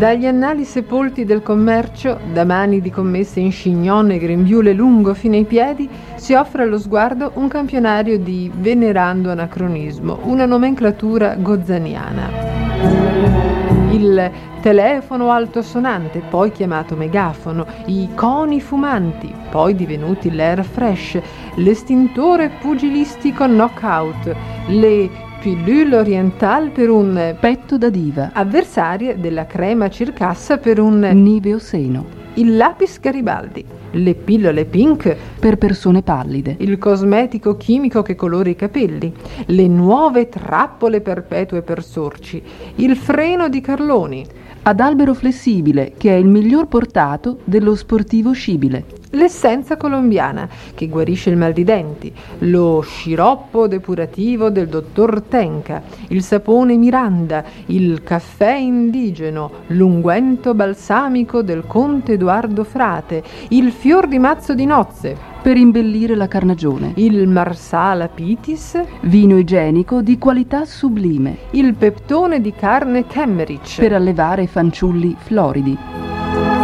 Dagli annali sepolti del commercio, da mani di commesse in chignon e grembiule lungo fino ai piedi, si offre allo sguardo un campionario di venerando anacronismo, una nomenclatura gozzaniana. Il telefono altosonante, poi chiamato megafono, i coni fumanti, poi divenuti l'air fresh, l'estintore pugilistico knockout, le pillule oriental per un petto da diva, avversarie della crema circassa per un niveo seno, il lapis Garibaldi, le pillole pink per persone pallide, il cosmetico chimico che colora i capelli, le nuove trappole perpetue per sorci, il freno di Carloni, ad albero flessibile, che è il miglior portato dello sportivo scibile, l'essenza colombiana che guarisce il mal di denti, lo sciroppo depurativo del dottor Tenca, il sapone Miranda, il caffè indigeno, l'unguento balsamico del conte Edoardo Frate, il fior di mazzo di nozze per imbellire la carnagione, il marsala pitis, vino igienico di qualità sublime, il peptone di carne Kemmerich per allevare fanciulli floridi.